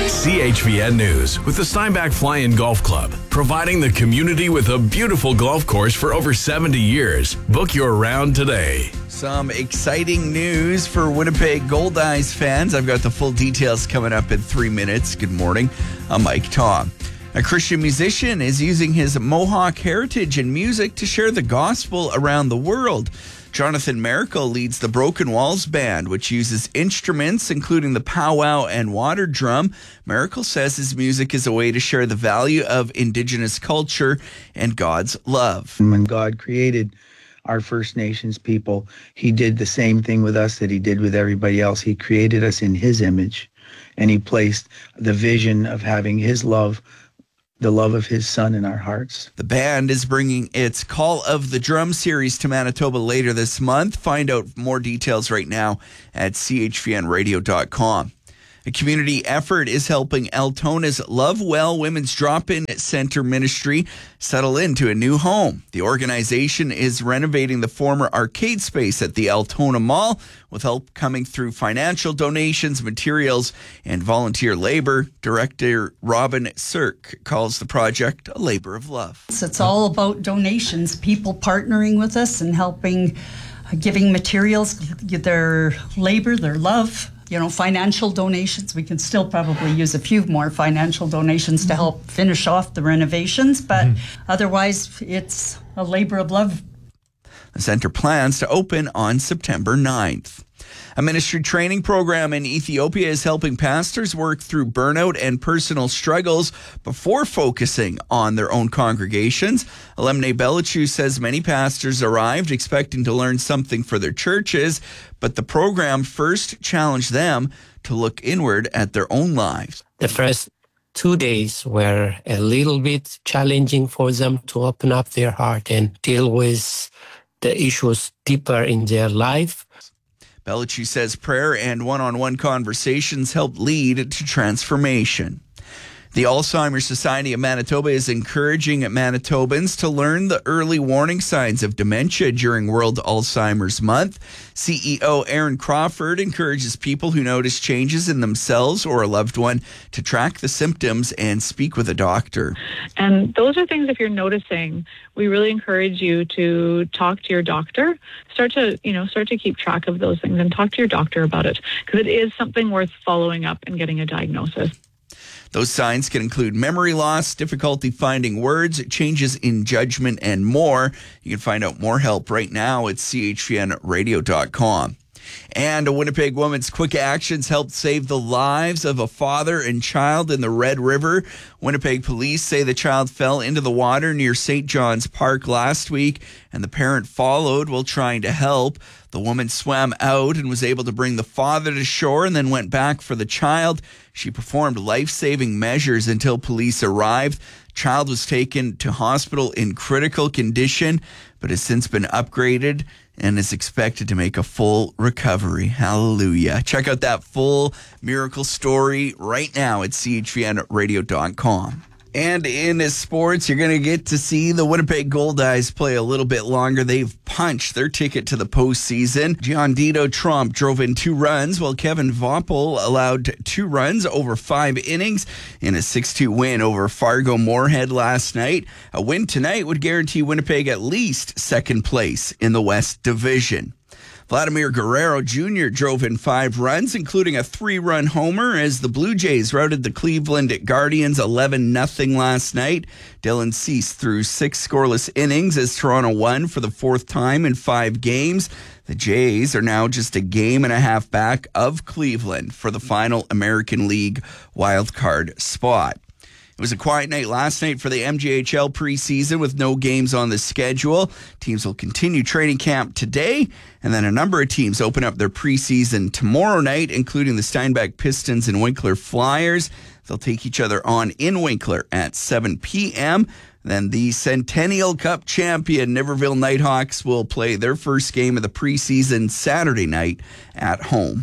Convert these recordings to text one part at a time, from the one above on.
CHVN News with the Steinbach Fly-In Golf Club, providing the community with a beautiful golf course for over 70 years. Book your round today. Some exciting news for Winnipeg Goldeyes fans. I've got the full details coming up in 3 minutes. Good morning. I'm Mike Tom. A Christian musician is using his Mohawk heritage and music to share the gospel around the world. Jonathan Miracle leads the Broken Walls Band, which uses instruments including the powwow and water drum. Miracle says his music is a way to share the value of Indigenous culture and God's love. When God created our First Nations people, he did the same thing with us that he did with everybody else. He created us in his image, and he placed the vision of having his love, the love of his son, in our hearts. The band is bringing its Call of the Drum series to Manitoba later this month. Find out more details right now at chvnradio.com. A community effort is helping Altona's Love Well Women's Drop-In Center ministry settle into a new home. The organization is renovating the former arcade space at the Altona Mall with help coming through financial donations, materials, and volunteer labor. Director Robin Sirk calls the project a labor of love. It's all about donations, people partnering with us and helping, giving materials, their labor, their love. Financial donations. We can still probably use a few more financial donations to help finish off the renovations, but otherwise it's a labor of love. The center plans to open on September 9th. A ministry training program in Ethiopia is helping pastors work through burnout and personal struggles before focusing on their own congregations. Alemne Belichu says many pastors arrived expecting to learn something for their churches, but the program first challenged them to look inward at their own lives. The first 2 days were a little bit challenging for them to open up their heart and deal with the issues deeper in their life. Belichu says prayer and one-on-one conversations help lead to transformation. The Alzheimer's Society of Manitoba is encouraging Manitobans to learn the early warning signs of dementia during World Alzheimer's Month. CEO Aaron Crawford encourages people who notice changes in themselves or a loved one to track the symptoms and speak with a doctor. And those are things, if you're noticing, we really encourage you to talk to your doctor. Start to keep track of those things and talk to your doctor about it, because it is something worth following up and getting a diagnosis. Those signs can include memory loss, difficulty finding words, changes in judgment, and more. You can find out more help right now at chvnradio.com. And a Winnipeg woman's quick actions helped save the lives of a father and child in the Red River. Winnipeg police say the child fell into the water near St. John's Park last week, and the parent followed while trying to help. The woman swam out and was able to bring the father to shore and then went back for the child. She performed life-saving measures until police arrived. Child was taken to hospital in critical condition, but has since been upgraded and is expected to make a full recovery. Hallelujah. Check out that full miracle story right now at chvnradio.com. And in sports, you're going to get to see the Winnipeg Goldeyes play a little bit longer. They've punched their ticket to the postseason. Giandito Trump drove in 2 runs, while Kevin Voppel allowed 2 runs over 5 innings in a 6-2 win over Fargo Moorhead last night. A win tonight would guarantee Winnipeg at least second place in the West Division. Vladimir Guerrero Jr. drove in 5 runs, including a 3-run homer as the Blue Jays routed the Cleveland Guardians 11-0 last night. Dylan Cease threw 6 scoreless innings as Toronto won for the 4th time in 5 games. The Jays are now just a game and a half back of Cleveland for the final American League wildcard spot. It was a quiet night last night for the MJHL preseason with no games on the schedule. Teams will continue training camp today, and then a number of teams open up their preseason tomorrow night, including the Steinbach Pistons and Winkler Flyers. They'll take each other on in Winkler at 7 p.m. Then the Centennial Cup champion Niverville Nighthawks will play their first game of the preseason Saturday night at home.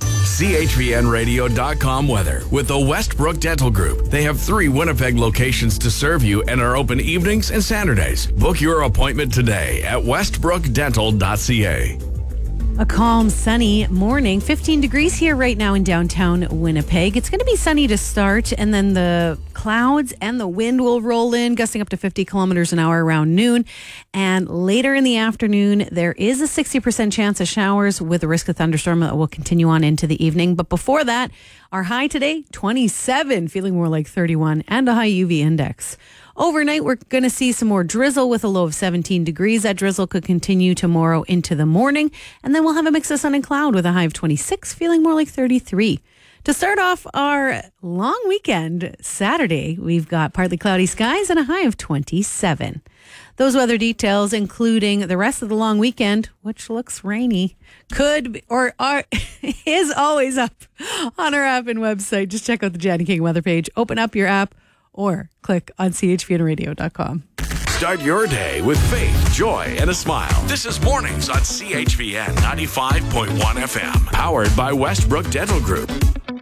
CHVNradio.com weather with the Westbrook Dental Group. They have 3 Winnipeg locations to serve you and are open evenings and Saturdays. Book your appointment today at westbrookdental.ca. A calm, sunny morning. 15 degrees here right now in downtown Winnipeg. It's going to be sunny to start, and then the clouds and the wind will roll in, gusting up to 50 kilometers an hour around noon. And later in the afternoon, there is a 60% chance of showers with a risk of thunderstorm that will continue on into the evening. But before that, our high today, 27, feeling more like 31, and a high UV index. Overnight, we're going to see some more drizzle with a low of 17 degrees. That drizzle could continue tomorrow into the morning. And then we'll have a mix of sun and cloud with a high of 26, feeling more like 33. To start off our long weekend, Saturday, we've got partly cloudy skies and a high of 27. Those weather details, including the rest of the long weekend, which looks rainy, is always up on our app and website. Just check out the Jan King weather page. Open up your app or click on chvnradio.com. Start your day with faith, joy, and a smile. This is Mornings on CHVN 95.1 FM. Powered by Westbrook Dental Group.